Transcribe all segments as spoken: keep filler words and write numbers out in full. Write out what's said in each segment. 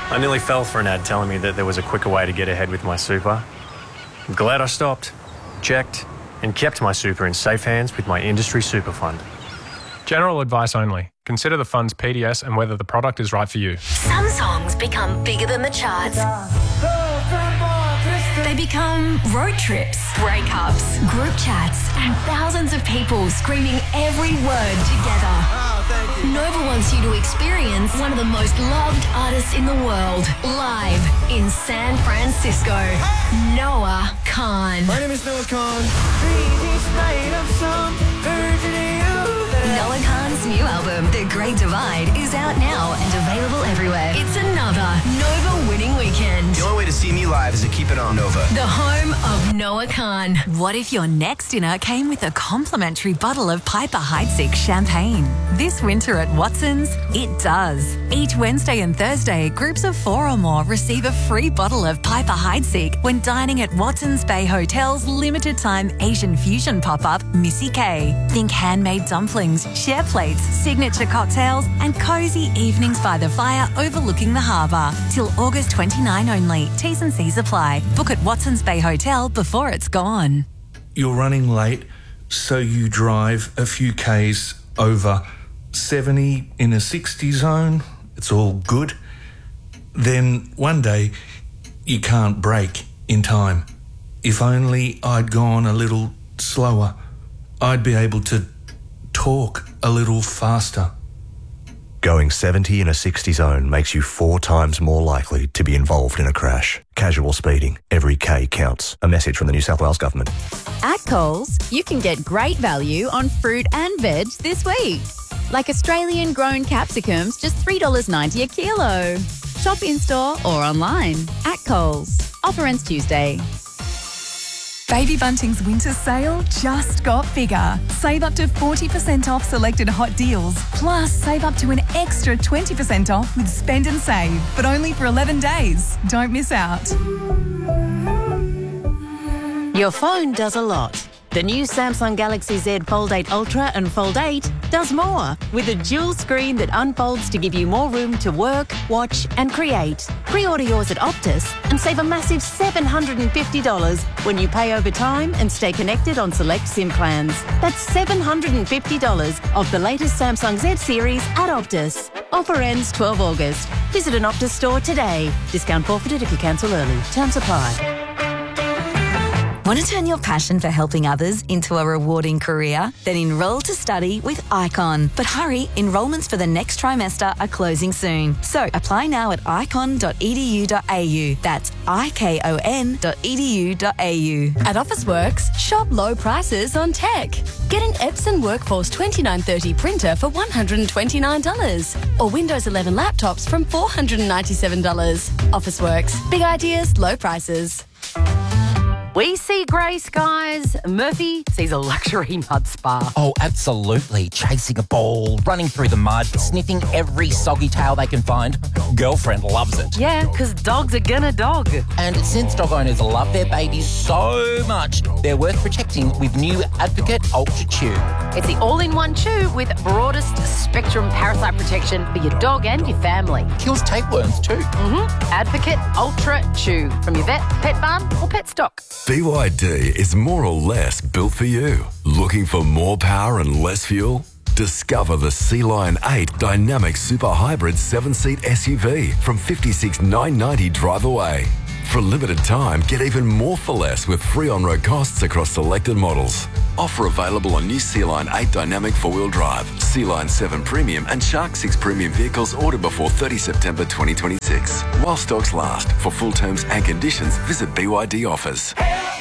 I nearly fell for an ad telling me that there was a quicker way to get ahead with my super. I'm glad I stopped, checked, and kept my super in safe hands with my industry super fund. General advice only. Consider the fund's P D S and whether the product is right for you. Some songs become bigger than the charts. They become road trips, breakups, group chats, and thousands of people screaming every word together. Nova wants you to experience one of the most loved artists in the world, live in San Francisco. Noah Kahan. My name is Noah Kahan. Noah Kahan's new album, The Great Divide, is out now and available everywhere. It's another Nova winning weekend. The only way to see me live is to keep it on Nova. The home of Noah Kahan. What if your next dinner came with a complimentary bottle of Piper Heidsieck champagne? This winter at Watson's, it does. Each Wednesday and Thursday, groups of four or more receive a free bottle of Piper Heidsieck when dining at Watson's Bay Hotel's limited-time Asian fusion pop-up, Missy K. Think handmade dumplings, share plates, signature cocktails, and cosy evenings by the fire overlooking the harbour. Till August twenty-ninth only. T's and C's apply. Book at Watson's Bay Hotel before it's gone. You're running late, so you drive a few Ks over seventy in a sixty zone. It's all good. Then one day, you can't brake in time. If only I'd gone a little slower, I'd be able to talk a little faster. Going seventy in a sixty zone makes you four times more likely to be involved in a crash. Casual speeding. Every K counts. A message from the New South Wales Government. At Coles, you can get great value on fruit and veg this week. Like Australian-grown capsicums, just three dollars ninety a kilo. Shop in-store or online. At Coles. Offer ends Tuesday. Baby Bunting's winter sale just got bigger. Save up to forty percent off selected hot deals. Plus, save up to an extra twenty percent off with Spend and Save, but only for eleven days. Don't miss out. Your phone does a lot. The new Samsung Galaxy Z Fold eight Ultra and Fold eight does more, with a dual screen that unfolds to give you more room to work, watch and create. Pre-order yours at Optus and save a massive seven hundred fifty dollars when you pay over time and stay connected on select SIM plans. That's seven hundred fifty dollars of the latest Samsung Z series at Optus. Offer ends twelfth August. Visit an Optus store today. Discount forfeited if you cancel early. Terms apply. Want to turn your passion for helping others into a rewarding career? Then enrol to study with Icon. But hurry, enrolments for the next trimester are closing soon. So apply now at icon dot e d u dot a u. That's I K O N dot e d u dot a u. At Officeworks, shop low prices on tech. Get an Epson Workforce twenty-nine thirty printer for one hundred twenty-nine dollars or Windows eleven laptops from four hundred ninety-seven dollars. Officeworks. Big ideas, low prices. We see grey skies. Murphy sees a luxury mud spa. Oh, absolutely. Chasing a ball, running through the mud, sniffing every soggy tail they can find. Girlfriend loves it. Yeah, because dogs are gonna dog. And since dog owners love their babies so much, they're worth protecting with new Advocate Ultra Chew. It's the all-in-one chew with broadest spectrum parasite protection for your dog and your family. Kills tapeworms too. Mm-hmm. Advocate Ultra Chew from your vet, pet barn or pet stock. B Y D is more or less built for you. Looking for more power and less fuel? Discover the Sea Lion eight Dynamic Super Hybrid seven-seat S U V from fifty-six thousand nine hundred ninety dollars drive away. For a limited time, get even more for less with free on-road costs across selected models. Offer available on new Sea Lion eight Dynamic four-wheel drive, Sea Lion seven Premium and Shark six Premium vehicles ordered before thirtieth September twenty twenty-six. While stocks last. For full terms and conditions, visit B Y D Offers.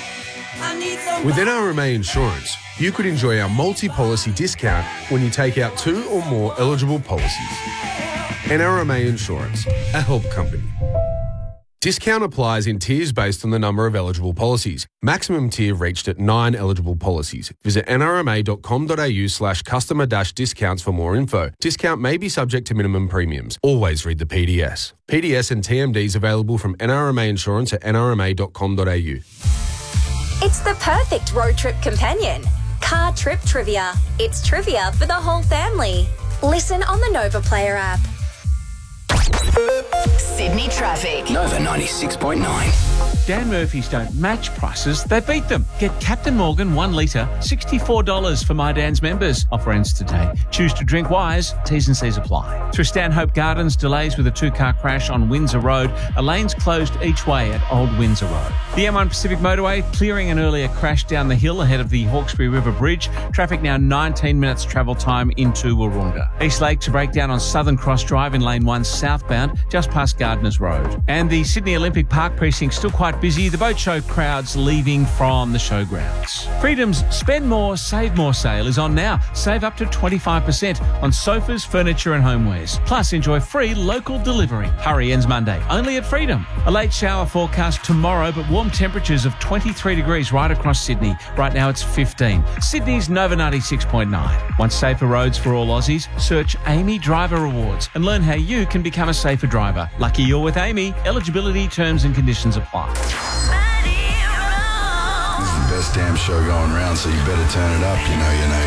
With N R M A Insurance, you could enjoy our multi-policy discount when you take out two or more eligible policies. N R M A Insurance, a help company. Discount applies in tiers based on the number of eligible policies. Maximum tier reached at nine eligible policies. Visit n r m a dot com dot a u slash customer dash discounts for more info. Discount may be subject to minimum premiums. Always read the P D S. P D S and T M Ds available from N R M A Insurance at n r m a dot com dot a u. It's the perfect road trip companion. Car Trip Trivia. It's trivia for the whole family. Listen on the Nova Player app. Sydney Sydney traffic. Nova ninety-six point nine. Dan Murphy's don't match prices, they beat them. Get Captain Morgan one litre, sixty-four dollars for My Dan's members. Offer ends today. Choose to drink wise. T's and C's apply. Through Stanhope Gardens, delays with a two-car crash on Windsor Road. A lane's closed each way at Old Windsor Road. The M one Pacific Motorway clearing an earlier crash down the hill ahead of the Hawkesbury River Bridge. Traffic now nineteen minutes travel time into Wahroonga. East Lake to break down on Southern Cross Drive in lane one southbound, just past Gardners Road. And the Sydney Olympic Park precinct still quite busy. The boat show crowds leaving from the showgrounds. Freedom's Spend More, Save More sale is on now. Save up to twenty-five percent on sofas, furniture and homewares. Plus enjoy free local delivery. Hurry ends Monday, only at Freedom. A late shower forecast tomorrow, but warm temperatures of twenty-three degrees right across Sydney. Right now it's fifteen. Sydney's Nova ninety-six point nine. Want safer roads for all Aussies? Search Amy Driver Rewards and learn how you can become a safer driver. Lucky you're with Amy. Eligibility, terms and conditions apply. This is the best damn show going around, so you better turn it up. You know, you know,